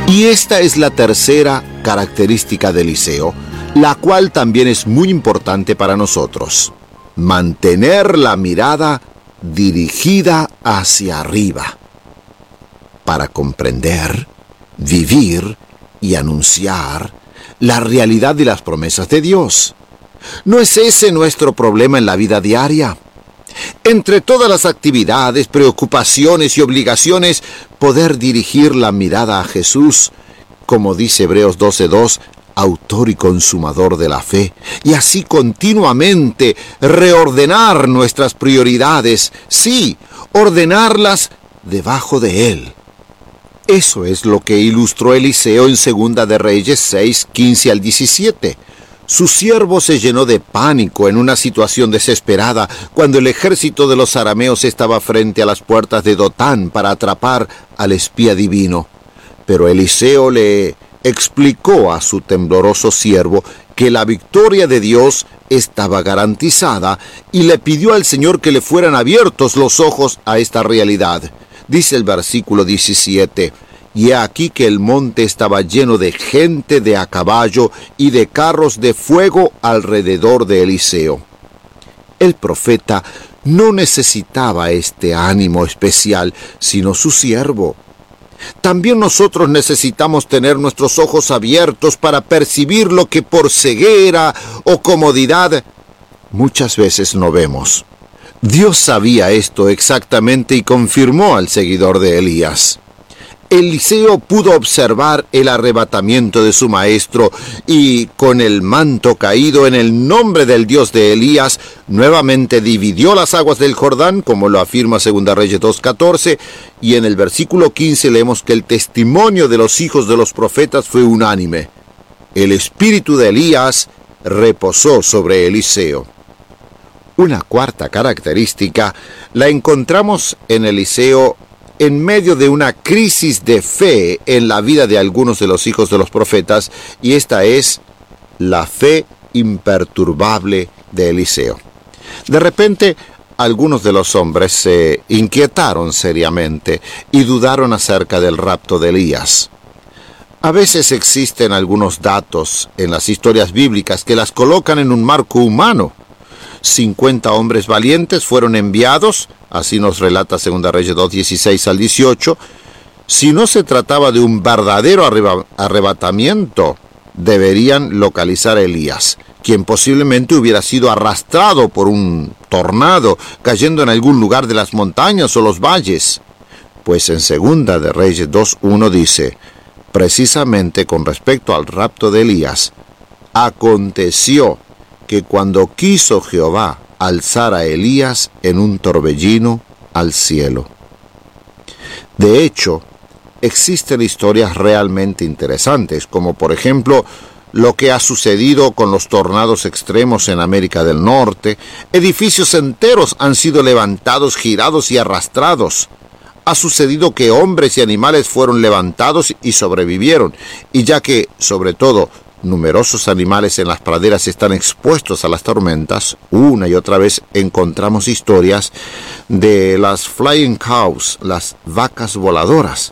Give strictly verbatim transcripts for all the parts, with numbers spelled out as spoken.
Y esta es la tercera característica de Eliseo, la cual también es muy importante para nosotros: mantener la mirada dirigida hacia arriba, para comprender, vivir y anunciar la realidad de las promesas de Dios. ¿No es ese nuestro problema en la vida diaria? Entre todas las actividades, preocupaciones y obligaciones, poder dirigir la mirada a Jesús, como dice Hebreos doce dos, autor y consumador de la fe, y así continuamente reordenar nuestras prioridades, sí, ordenarlas debajo de Él. Eso es lo que ilustró Eliseo en Segunda de Reyes seis, quince al diecisiete. Su siervo se llenó de pánico en una situación desesperada cuando el ejército de los arameos estaba frente a las puertas de Dotán para atrapar al espía divino. Pero Eliseo le explicó a su tembloroso siervo que la victoria de Dios estaba garantizada y le pidió al Señor que le fueran abiertos los ojos a esta realidad. Dice el versículo diecisiete: y he aquí que el monte estaba lleno de gente de a caballo y de carros de fuego alrededor de Eliseo. El profeta no necesitaba este ánimo especial, sino su siervo. También nosotros necesitamos tener nuestros ojos abiertos para percibir lo que por ceguera o comodidad muchas veces no vemos. Dios sabía esto exactamente y confirmó al seguidor de Elías. Eliseo pudo observar el arrebatamiento de su maestro y, con el manto caído en el nombre del Dios de Elías, nuevamente dividió las aguas del Jordán, como lo afirma Segunda Reyes dos catorce, y en el versículo quince leemos que el testimonio de los hijos de los profetas fue unánime. El espíritu de Elías reposó sobre Eliseo. Una cuarta característica la encontramos en Eliseo en medio de una crisis de fe en la vida de algunos de los hijos de los profetas, y esta es la fe imperturbable de Eliseo. De repente, algunos de los hombres se inquietaron seriamente y dudaron acerca del rapto de Elías. A veces existen algunos datos en las historias bíblicas que las colocan en un marco humano. cincuenta hombres valientes fueron enviados, así nos relata Segunda Reyes dos, dieciséis al dieciocho. Si no se trataba de un verdadero arrebatamiento, deberían localizar a Elías, quien posiblemente hubiera sido arrastrado por un tornado, cayendo en algún lugar de las montañas o los valles. Pues en Segunda de Reyes dos uno dice, precisamente con respecto al rapto de Elías, aconteció que cuando quiso Jehová alzar a Elías en un torbellino al cielo. De hecho, existen historias realmente interesantes, como por ejemplo lo que ha sucedido con los tornados extremos en América del Norte. Edificios enteros han sido levantados, girados y arrastrados. Ha sucedido que hombres y animales fueron levantados y sobrevivieron, y ya que, sobre todo, numerosos animales en las praderas están expuestos a las tormentas, una y otra vez encontramos historias de las flying cows, las vacas voladoras.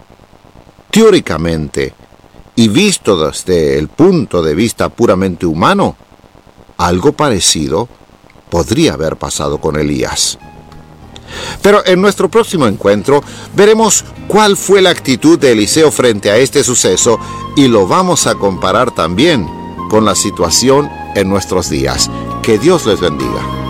Teóricamente, y visto desde el punto de vista puramente humano, algo parecido podría haber pasado con Elías. Pero en nuestro próximo encuentro veremos cuál fue la actitud de Eliseo frente a este suceso y lo vamos a comparar también con la situación en nuestros días. Que Dios les bendiga.